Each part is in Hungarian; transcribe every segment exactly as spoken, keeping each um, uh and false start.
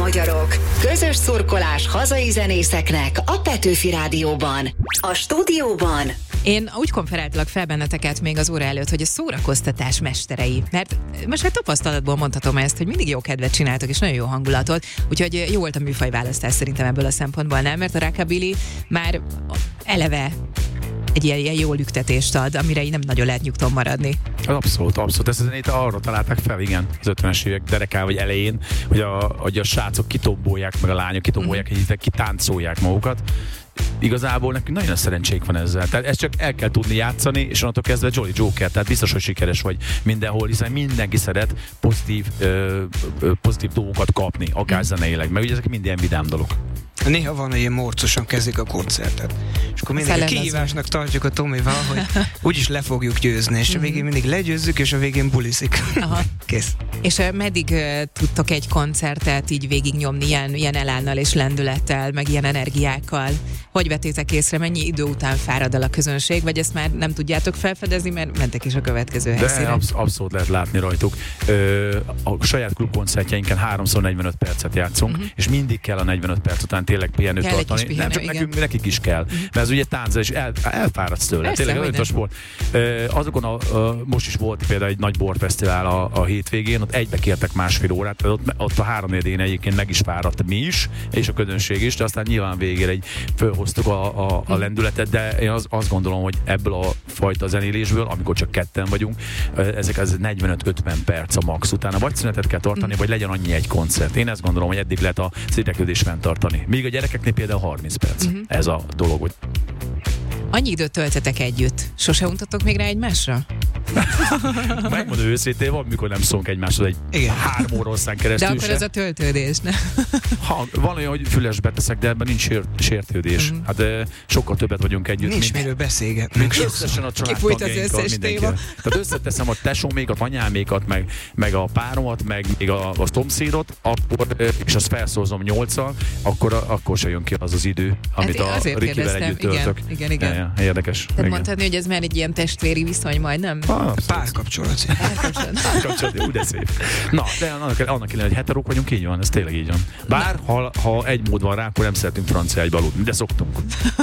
magyarok! Közös szurkolás hazai zenészeknek a Petőfi Rádióban. A stúdióban én úgy konferáltalak fel benneteket még az óra előtt, hogy a szórakoztatás mesterei. Mert most már tapasztalatból mondhatom ezt, hogy mindig jó kedvet csináltok, és nagyon jó hangulatot. Úgyhogy jó volt a műfajválasztás szerintem ebből a szempontból, nem? Mert a rockabilly már eleve egy ilyen, ilyen jó lüktetést ad, amire így nem nagyon lehet nyugton maradni. Abszolút, abszolút. Ezt zenét arra találták fel, igen, az ötvenes évek derekán vagy elején, hogy a, hogy a srácok kitombolják, meg a lányok kitombolják, mm-hmm. kitáncolják magukat. Igazából nekünk nagyon szerencsék van ezzel. Tehát ezt csak el kell tudni játszani, és onnantól kezdve Jolly Joker, tehát biztos, hogy sikeres vagy mindenhol, hiszen mindenki szeret pozitív, ö, ö, pozitív dolgokat kapni, akár zeneileg, meg ugye ezek mind ilyen vidám dolog. Néha van, hogy ilyen morcosan kezdik a koncertet. És akkor mindig a kihívásnak tartjuk a Tomival, hogy úgyis le fogjuk győzni, és a végén mindig legyőzzük, és a végén buliszik. Aha. Kész. És uh, meddig uh, tudtok egy koncertet így végignyomni ilyen, ilyen elánnal és lendülettel, meg ilyen energiákkal? Hogy vettétek észre, mennyi idő után fárad el a közönség, vagy ezt már nem tudjátok felfedezni, mert mentek is a következő helyszínre? De absz- abszolút lehet látni rajtuk. Ö, a saját klubkoncertjeinken háromszor negyvenöt percet játszunk, uh-huh. és mindig kell a negyvenöt perc után tényleg pihenőt kell tartani. Pihenő, nem csak igen. nekünk, nekik is kell. Uh-huh. Mert ez ugye tánc, és el, elfáradsz tőle. Persze, tényleg olyan sport. Ö, azokon a, a, most is volt például egy nagy borfesztivál a, a hétvégén, ott egybe kértek másfél órát, ott, ott a három idén egyébként meg is fáradt mi is, és a közönség is, de aztán nyilván végére egy fölhoztuk a, a, a lendületet, de én az, azt gondolom, hogy ebből a fajta zenélésből, amikor csak ketten vagyunk, ezek az negyvenöt-ötven perc a max. Utána vagy szünetet kell tartani, mm. vagy legyen annyi egy koncert. Én ezt gondolom, hogy eddig lehet a érdeklődést fenntartani. Míg a gyerekeknél például harminc perc. Mm-hmm. Ez a dolog, hogy... Annyi időt töltetek együtt. Sose untatok még rá egymásra? Megmondom őszintén, van, mikor nem szólunk egymáshoz egy igen. három óra hosszán keresztül. De akkor se. ez a töltődés, ne? Ha, van olyan, hogy fülesbe teszek, de ebben nincs sér, sértődés. Mm. Hát de sokkal többet vagyunk együtt. Nincs mint, miről beszélgetni. Mint összesen a családtagjainkkal mindenkivel. Tehát összeteszem a tesómékat, anyámékat, meg, meg a páromat, meg még a, a szomszédot, akkor, és azt felszózom nyolccal, akkor, akkor se jön ki az az idő, amit hát a Rikivel együtt töltök. Igen, igen, igen. Ja, ja, érdekes. Tehát mondhatni, hogy ez már egy ilyen testvéri viszony, majd nem? Ah, párkapcsolat. Párkapcsolat, úgy de szép. Na, de annak, annak ellenére, hogy heterók vagyunk, így van, ez tényleg így van. Bár, ha, ha egy mód van rá, akkor nem szeretünk franciágyba aludni, de szoktunk.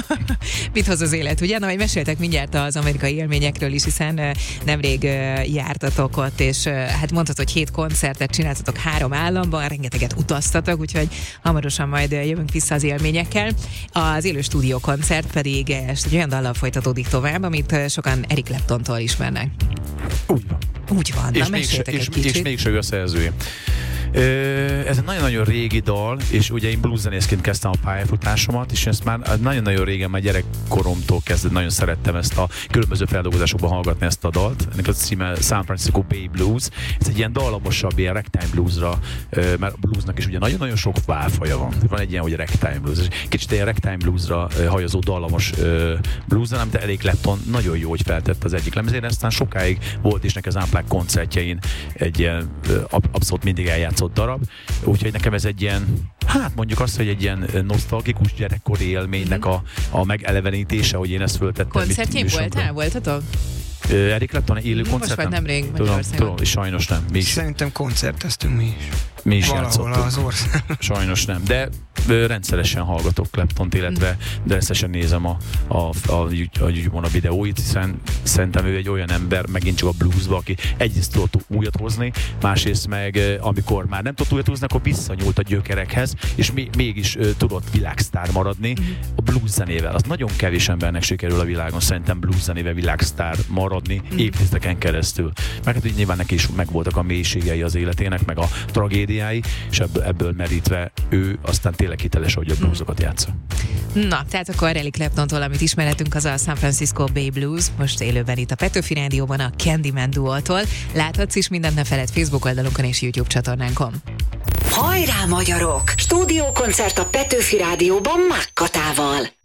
Mit hoz az élet, ugye? Na, majd meséltek mindjárt az amerikai élményekről is, hiszen uh, nemrég uh, jártatok ott, és uh, hát mondhatod, hogy hét koncertet csináltatok három államban, rengeteget utaztatok, úgyhogy hamarosan majd uh, jövünk vissza az élményekkel. Az élő stúdió koncert pedig uh, egy olyan dallal folytatódik tovább, amit uh, sokan Eric Claptontól ismernek. Úgy van. Úgy van, és na meséltek és, egy kicsit. És mégse ő a szerzője. Ez egy nagyon-nagyon régi dal, és ugye én blueszenészként kezdtem a pályafutásomat, és ezt már nagyon-nagyon régen, már gyerekkoromtól kezdve nagyon szerettem ezt a különböző feldolgozásokban hallgatni ezt a dalt. Ennek a címe San Francisco Bay Blues. Ez egy ilyen dallamosabb, ilyen ragtime bluesra, mert a bluesnak is ugye nagyon-nagyon sok válfaja van. Van egy ilyen, hogy ragtime blues. Kicsit ilyen ragtime bluesra hajazó dallamos bluesra, amit Eric Clapton nagyon jó, hogy feltett az egyik lemezére, aztán sokáig volt is neki az Unplugged koncertjein egy ilyen abszolút mindig eljátszott darab, úgyhogy nekem ez egy ilyen, hát mondjuk azt, hogy egy ilyen nosztalgikus gyerekkori élménynek a, a megelevenítése, hogy én ezt föltettem. Koncertjén voltál? Voltatok? Eric Clapton élő koncerten? Most vagy nemrég Magyarországon. Tudom, sajnos nem. Mi is. Szerintem koncerteztünk mi is. Mi is valahol játszottunk. Az ország. Sajnos nem, de rendszeresen hallgatok Claptont, illetve de rendszeresen nézem a, a, a, a YouTube-on a videóit, hiszen szerintem ő egy olyan ember, megint csak a bluesba, aki egyrészt tudott újat hozni, másrészt meg amikor már nem tudott újat hozni, akkor visszanyúlt a gyökerekhez, és még, mégis tudott világsztár maradni a blues zenével. Az nagyon kevés embernek sikerül a világon szerintem blues zenével világsztár maradni évtizedeken keresztül. Meg hát nyilván neki is megvoltak a mélységei az életének, meg a tragédiái, és ebből, ebből merítve ő aztán tényleg hiteles, hogy a bluesokat játsza. Na, tehát akkor Eric Claptontól, amit ismeretünk, az a San Francisco Bay Blues, most élőben itt a Petőfi Rádióban a Candyman duótól. Láthatsz is mindent, ne feled Facebook oldalunkon és YouTube csatornánkon. Hajrá magyarok! Stúdiókoncert a Petőfi Rádióban Mákkatával.